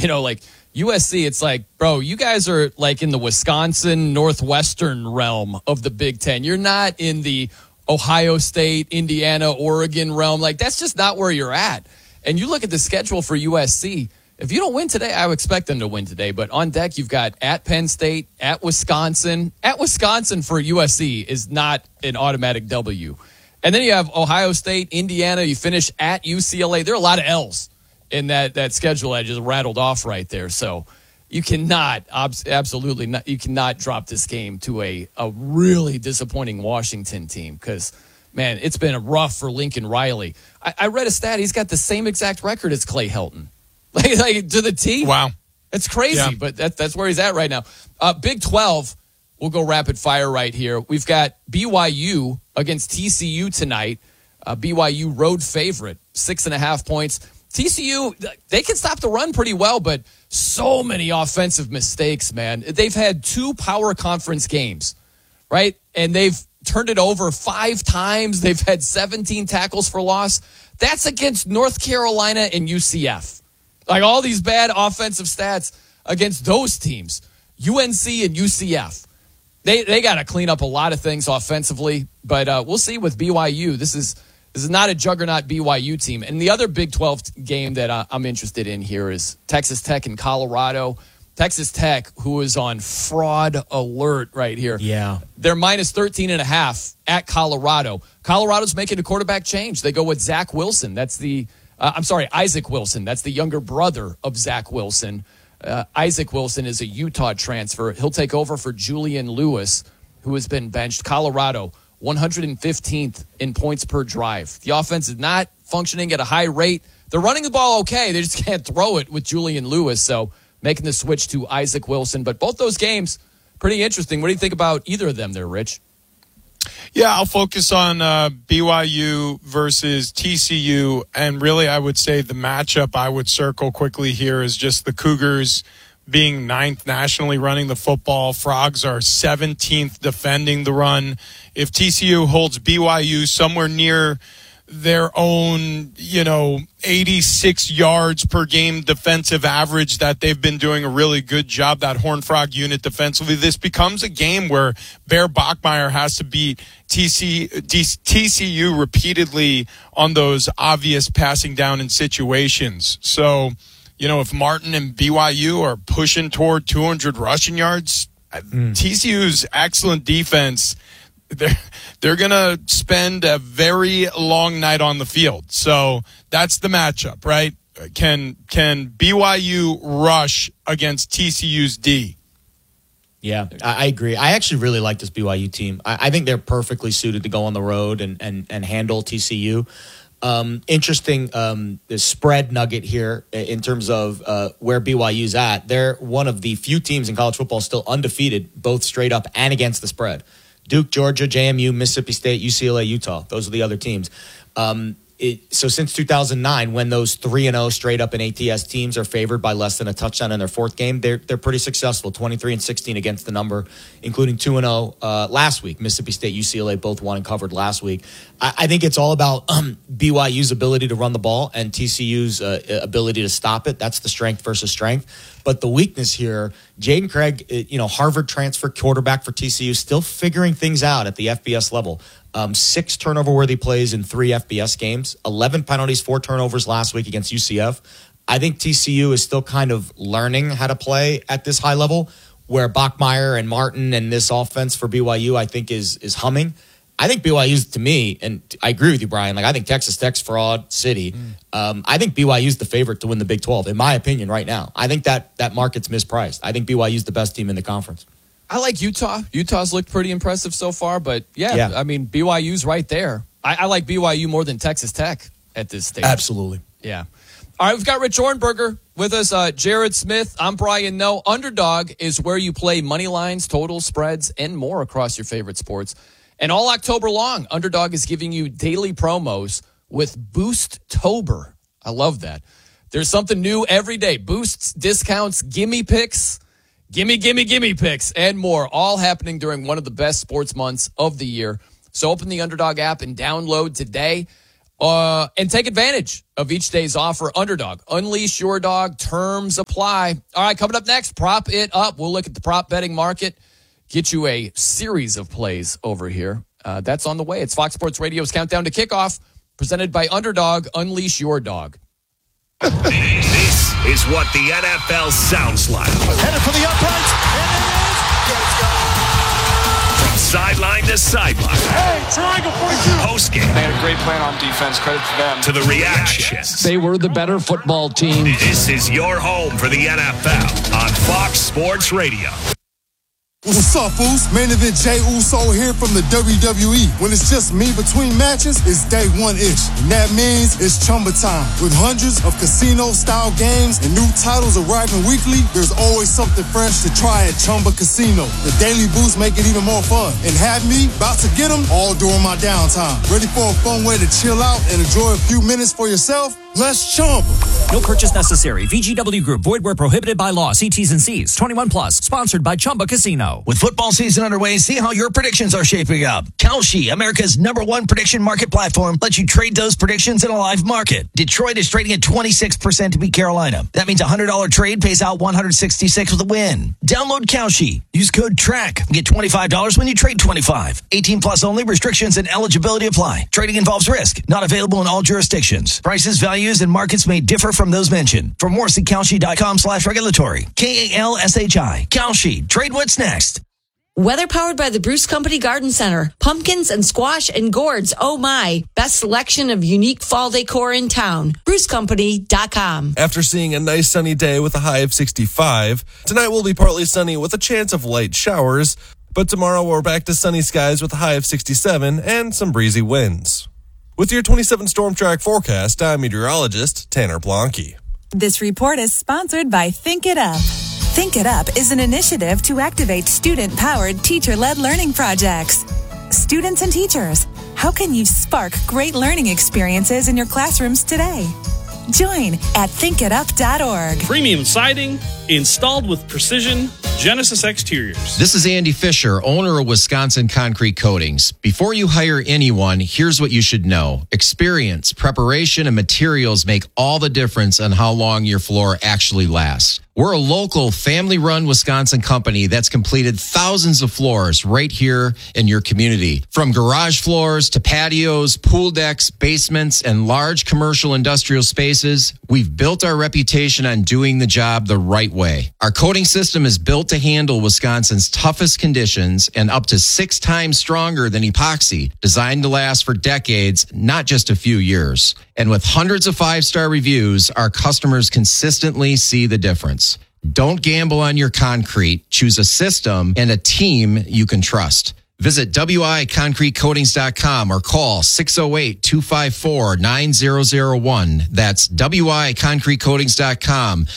like USC, it's like, bro, you guys are like in the Wisconsin, Northwestern realm of the Big Ten. You're not in the Ohio State, Indiana, Oregon realm. Like, that's just not where you're at. And you look at the schedule for USC. If you don't win today, I would expect them to win today. But on deck, you've got at Penn State, at Wisconsin. At Wisconsin for USC is not an automatic W. And then you have Ohio State, Indiana. You finish at UCLA. There are a lot of L's in that schedule I just rattled off right there. So you cannot, absolutely not, you cannot drop this game to a really disappointing Washington team because, man, it's been rough for Lincoln Riley. I read a stat. He's got the same exact record as Clay Helton. Like to the T. Wow. That's crazy, yeah. But that's where he's at right now. Big 12, we'll go rapid fire right here. We've got BYU against TCU tonight. BYU road favorite, 6.5 points. TCU, they can stop the run pretty well, but so many offensive mistakes, man. They've had 2 power conference games, right? And they've turned it over 5 times. They've had 17 tackles for loss. That's against North Carolina and UCF. Like all these bad offensive stats against those teams, UNC and UCF. They got to clean up a lot of things offensively, but we'll see with BYU. This is not a juggernaut BYU team. And the other Big 12 game that I'm interested in here is Texas Tech and Colorado. Texas Tech, who is on fraud alert right here. Yeah. They're minus 13.5 at Colorado. Colorado's making a quarterback change. They go with Zach Wilson. That's Isaac Wilson. That's the younger brother of Zach Wilson. Isaac Wilson is a Utah transfer. He'll take over for Julian Lewis, who has been benched. Colorado, 115th in points per drive. The offense is not functioning at a high rate. They're running the ball okay. They just can't throw it with Julian Lewis. So making the switch to Isaac Wilson. But both those games, pretty interesting. What do you think about either of them there, Rich? Yeah, I'll focus on BYU versus TCU. And really, I would say the matchup I would circle quickly here is just the Cougars being 9th nationally running the football. Frogs are 17th defending the run. If TCU holds BYU somewhere near their own, 86 yards per game defensive average that they've been doing a really good job, that Horned Frog unit defensively, this becomes a game where Bear Bachmeier has to beat TCU repeatedly on those obvious passing down in situations. So, if Martin and BYU are pushing toward 200 rushing yards, TCU's excellent defense, they're going to spend a very long night on the field. So that's the matchup, right? Can BYU rush against TCU's D? Yeah, I agree. I actually really like this BYU team. I think they're perfectly suited to go on the road and handle TCU. Interesting the spread nugget here in terms of where BYU's at. They're one of the few teams in college football still undefeated, both straight up and against the spread. Duke, Georgia, JMU, Mississippi State, UCLA, Utah. Those are the other teams. So since 2009, when those 3-0 straight up in ATS teams are favored by less than a touchdown in their 4th game, they're pretty successful. 23-16 against the number, including 2-0 last week. Mississippi State, UCLA both won and covered last week. I think it's all about BYU's ability to run the ball and TCU's ability to stop it. That's the strength versus strength. But the weakness here, Jaden Craig, Harvard transfer quarterback for TCU, still figuring things out at the FBS level. 6 turnover-worthy plays in 3 FBS games, 11 penalties, 4 turnovers last week against UCF. I think TCU is still kind of learning how to play at this high level, where Bachmeier and Martin and this offense for BYU, I think, is humming. I think BYU's, to me, and I agree with you, Brian, I think Texas Tech's fraud city. I think BYU's the favorite to win the Big 12, in my opinion, right now. I think that market's mispriced. I think BYU's the best team in the conference. I like Utah. Utah's looked pretty impressive so far, but yeah. I mean, BYU's right there. I like BYU more than Texas Tech at this stage. Absolutely. Yeah. All right, we've got Rich Ornberger with us. Jared Smith, I'm Brian No. Underdog is where you play money lines, totals, spreads, and more across your favorite sports. And all October long, Underdog is giving you daily promos with Boost-tober. I love that. There's something new every day. Boosts, discounts, gimme picks, gimme picks, and more, all happening during one of the best sports months of the year. So open the Underdog app and download today. And take advantage of each day's offer. Underdog. Unleash your dog. Terms apply. All right, coming up next, Prop It Up. We'll look at the prop betting market, get you a series of plays over here. That's on the way. It's Fox Sports Radio's Countdown to Kickoff, presented by Underdog. Unleash your dog. This is what the NFL sounds like. Headed for the uprights, and it is. Let's go! From sideline to sideline. Hey, triangle 42. Postgame. They had a great plan on defense. Credit to them. To the reactions. They were the better football team. This is your home for the NFL on Fox Sports Radio. What's up, fools? Main event Jey Uso here from the WWE. When it's just me between matches, it's day one-ish. And that means it's Chumba time. With hundreds of casino-style games and new titles arriving weekly, there's always something fresh to try at Chumba Casino. The daily boosts make it even more fun. And have me about to get them all during my downtime. Ready for a fun way to chill out and enjoy a few minutes for yourself? Let's Chumba. No purchase necessary. VGW Group. Void where prohibited by law. See T's and C's. 21 plus. Sponsored by Chumba Casino. With football season underway, see how your predictions are shaping up. Kalshi, America's #1 prediction market platform, lets you trade those predictions in a live market. Detroit is trading at 26% to beat Carolina. That means a $100 trade pays out $166 with a win. Download Kalshi. Use code TRACK. Get $25 when you trade $25. 18 plus only. Restrictions and eligibility apply. Trading involves risk. Not available in all jurisdictions. Prices, values, and markets may differ from those mentioned. For more, see Kalshi.com/regulatory. KALSHI. Kalshi. Trade what's next. Weather powered by the Bruce Company Garden Center. Pumpkins and squash and gourds. Oh my. Best selection of unique fall decor in town. BruceCompany.com. After seeing a nice sunny day with a high of 65, tonight will be partly sunny with a chance of light showers, but tomorrow we're back to sunny skies with a high of 67 and some breezy winds. With your 27 Storm Track forecast, I'm meteorologist Tanner Blanke. This report is sponsored by Think It Up. Think It Up is an initiative to activate student-powered, teacher-led learning projects. Students and teachers, how can you spark great learning experiences in your classrooms today? Join at thinkitup.org. Premium siding, installed with precision, Genesis Exteriors. This is Andy Fisher, owner of Wisconsin Concrete Coatings. Before you hire anyone, here's what you should know. Experience, preparation, and materials make all the difference on how long your floor actually lasts. We're a local, family-run Wisconsin company that's completed thousands of floors right here in your community. From garage floors to patios, pool decks, basements, and large commercial industrial spaces, we've built our reputation on doing the job the right way. Our coating system is built to handle Wisconsin's toughest conditions and up to 6 times stronger than epoxy, designed to last for decades, not just a few years. And with hundreds of 5-star reviews, our customers consistently see the difference. Don't gamble on your concrete. Choose a system and a team you can trust. Visit WIConcretecoatings.com or call 608-254-9001. That's WIConcretecoatings.com,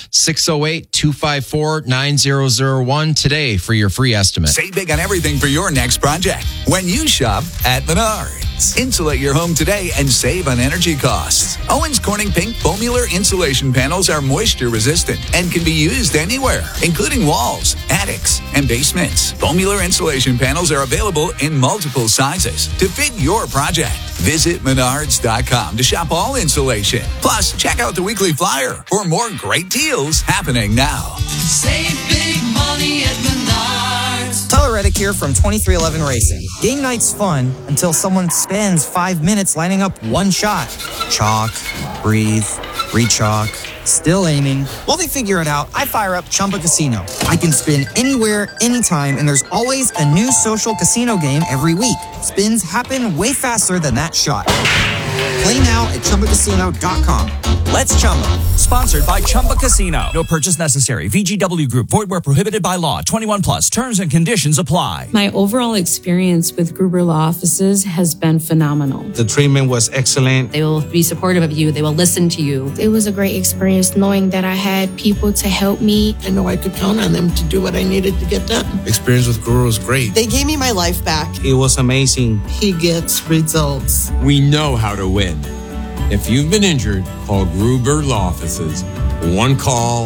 608-254-9001 today for your free estimate. Save big on everything for your next project when you shop at Menards. Insulate your home today and save on energy costs. Owens Corning Pink Foamular insulation panels are moisture resistant and can be used anywhere, including walls, attics, and basements. Foamular insulation panels are available in multiple sizes to fit your project. Visit Menards.com to shop all insulation. Plus, check out the weekly flyer for more great deals happening now. Save big money at Menards. Tyler Reddick here from 2311 Racing. Game night's fun until someone spends 5 minutes lining up one shot. Chalk, breathe, re-chalk, still aiming. While they figure it out, I fire up Chumba Casino. I can spin anywhere, anytime, and there's always a new social casino game every week. Spins happen way faster than that shot. Play now at ChumbaCasino.com. Let's Chumba. Sponsored by Chumba Casino. No purchase necessary. VGW Group. Void where prohibited by law. 21 plus. Terms and conditions apply. My overall experience with Gruber Law Offices has been phenomenal. The treatment was excellent. They will be supportive of you. They will listen to you. It was a great experience knowing that I had people to help me. I know I could count on them to do what I needed to get done. Experience with Gruber was great. They gave me my life back. It was amazing. He gets results. We know how to win. If you've been injured, call Gruber Law Offices. One call,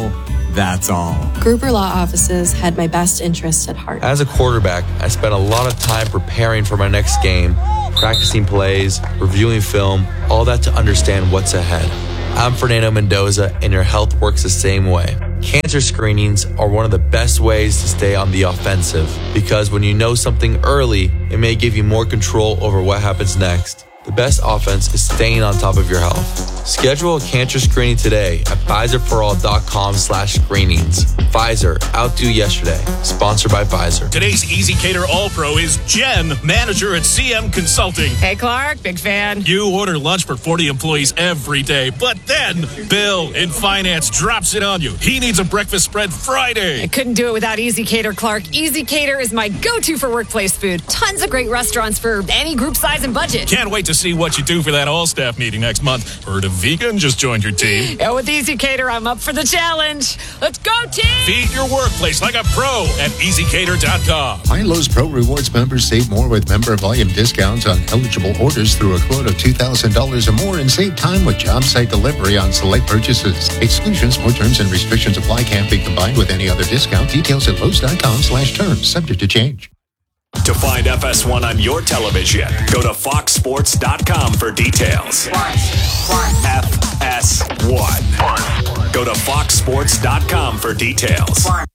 That's all. Gruber Law Offices had my best interests at heart. As a quarterback, I spent a lot of time preparing for my next game, practicing plays, reviewing film, all that to understand what's ahead. I'm Fernando Mendoza, and your health works the same way. Cancer screenings are one of the best ways to stay on the offensive, because when you know something early, it may give you more control over what happens next. The best offense is staying on top of your health. Schedule a cancer screening today at PfizerForAll.com/screenings. Pfizer, outdo yesterday. Sponsored by Pfizer. Today's EasyCater All-Pro is Jen, manager at CM Consulting. Hey, Clark, big fan. You order lunch for 40 employees every day, but then Bill in finance drops it on you. He needs a breakfast spread Friday. I couldn't do it without EasyCater, Clark. EasyCater is my go-to for workplace food. Tons of great restaurants for any group size and budget. Can't wait to see what you do for that all-staff meeting next month. Heard a vegan just joined your team. Yeah, with EasyCater, I'm up for the challenge. Let's go, team! Feed your workplace like a pro at EasyCater.com. Milo's Pro Rewards members save more with member volume discounts on eligible orders through a quote of $2,000 or more, and save time with job site delivery on select purchases. Exclusions, more terms and restrictions apply. Can't be combined with any other discount. Details at Lowe's.com/terms. Subject to change. To find FS1 on your television, go to FoxSports.com for details. FS1. Go to FoxSports.com for details.